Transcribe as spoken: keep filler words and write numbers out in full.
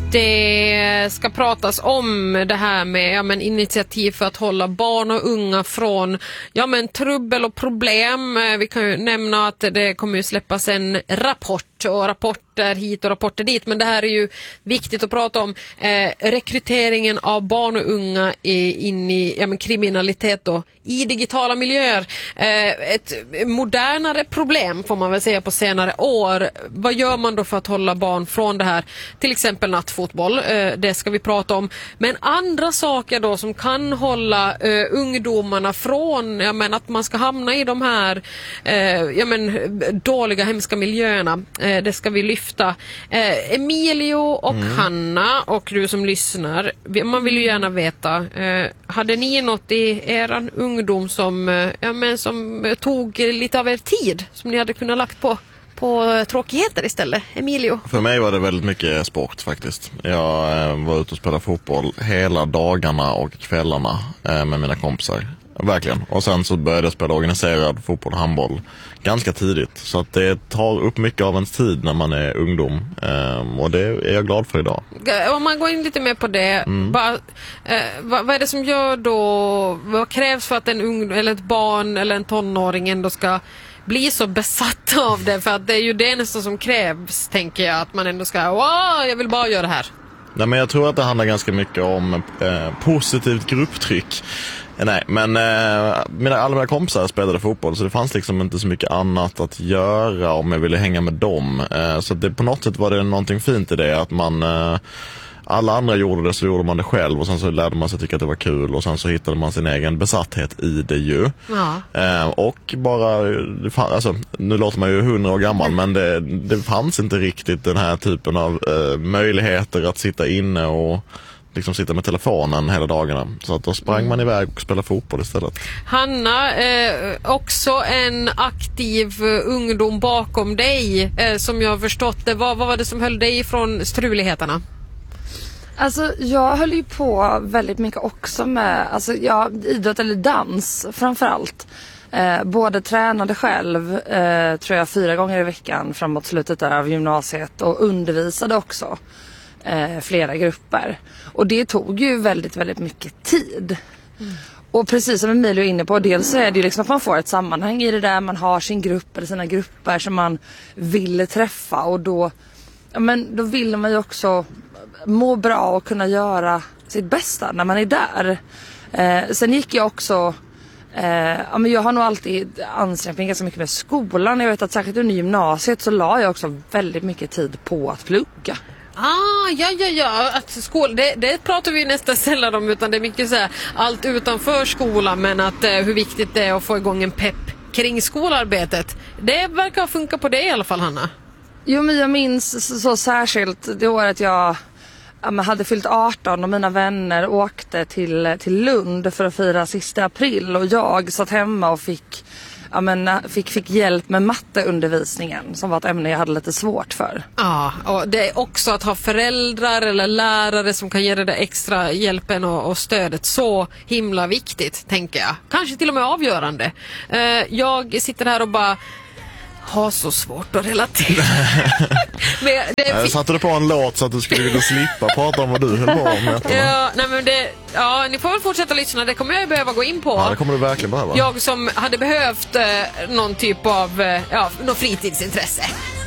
Det ska pratas om det här med ja, men initiativ för att hålla barn och unga från ja, men trubbel och problem. Vi kan ju nämna att det kommer ju släppas en rapport och rapporter hit och rapporter dit, men det här är ju viktigt att prata om. Eh, rekryteringen av barn och unga i, in i ja, men kriminalitet och i digitala miljöer. Eh, ett modernare problem får man väl säga på senare år. Vad gör man då för att hålla barn från det här? Till exempel nattfotboll, eh, det ska vi prata om. Men andra saker då som kan hålla eh, ungdomarna från ja, men att man ska hamna i de här eh, ja, men, dåliga, hemska miljöerna. Eh, det ska vi lyfta. Eh, Emilio och mm. Hanna och du som lyssnar, man vill ju gärna veta, eh, hade ni något i eran ungdom som, eh, ja, men som tog lite av er tid som ni hade kunnat lagt på på tråkigheter istället? Emilio? För mig var det väldigt mycket sport faktiskt. Jag eh, var ute och spelade fotboll hela dagarna och kvällarna eh, med mina kompisar. Verkligen. Och sen så började jag spela organiserad fotboll och handboll ganska tidigt. Så att det tar upp mycket av ens tid när man är ungdom. Um, och det är jag glad för idag. Om man går in lite mer på det, mm. bara, eh, vad, vad är det som gör då, vad krävs för att en ung, eller ett barn eller en tonåring ändå ska bli så besatt av det? För att det är ju det nästan som krävs, tänker jag, att man ändå ska, wow, jag vill bara göra det här. Nej, men jag tror att det handlar ganska mycket om eh, positivt grupptryck. Nej, men eh, mina, alla mina kompisar spelade fotboll, så det fanns liksom inte så mycket annat att göra om jag ville hänga med dem. Eh, så det, på något sätt var det någonting fint i det, att man eh, alla andra gjorde det, så gjorde man det själv, och sen så lärde man sig tycka att det var kul, och sen så hittade man sin egen besatthet i det ju. Ja. Eh, och bara, det fann, alltså, nu låter man ju hundra år gammal, men det, det fanns inte riktigt den här typen av eh, möjligheter att sitta inne och liksom sitta med telefonen hela dagarna. Så att då sprang mm. man iväg och spelade fotboll istället. Hanna, eh, också en aktiv eh, ungdom bakom dig, eh, som jag har förstått det. Vad, vad var det som höll dig från struligheterna? Alltså jag höll ju på väldigt mycket också med alltså, ja, idrott eller dans framförallt. Eh, både tränade själv eh, tror jag fyra gånger i veckan framåt slutet där av gymnasiet, och undervisade också eh, flera grupper. Och det tog ju väldigt, väldigt mycket tid. Mm. Och precis som Emilio är inne på, dels så är det ju liksom att man får ett sammanhang i det där, man har sin grupp eller sina grupper som man vill träffa, och då, ja, men då vill man ju också må bra och kunna göra sitt bästa när man är där. Eh, sen gick jag också, eh, ja, men jag har nog alltid ansträngt mig ganska mycket med skolan. Jag vet att särskilt under gymnasiet så la jag också väldigt mycket tid på att plugga. Ah, ja, ja, ja. Att skol, det, det pratar vi nästan sällan om, utan det är mycket så här, allt utanför skolan, men att eh, hur viktigt det är att få igång en pepp kring skolarbetet. Det verkar funka på det i alla fall, Hanna. Jo, men jag minns så, så särskilt det året jag ja, hade fyllt arton och mina vänner åkte till, till Lund för att fira sista april, och jag satt hemma och fick, ja, men, fick, fick hjälp med matteundervisningen, som var ett ämne jag hade lite svårt för. Ja, och det är också att ha föräldrar eller lärare som kan ge det där extra hjälpen och, och stödet så himla viktigt, tänker jag. Kanske till och med avgörande. Uh, jag sitter här och bara har så svårt att relatera. Men det är... Jag satte du på en låt så att du skulle vilja slippa prata om vad du höll på med. Ja, nej men det, ja, ni får väl fortsätta lyssna. Det kommer jag behöva gå in på. Ja, det kommer du verkligen behöva. Jag som hade behövt eh, någon typ av eh, ja, någon fritidsintresse.